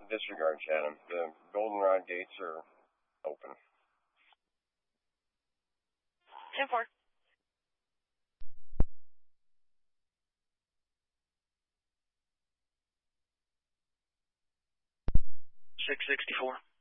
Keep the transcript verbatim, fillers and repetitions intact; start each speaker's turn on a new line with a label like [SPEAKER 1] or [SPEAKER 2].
[SPEAKER 1] Disregard, Chatham. The goldenrod gates are open.
[SPEAKER 2] ten four. six sixty-four.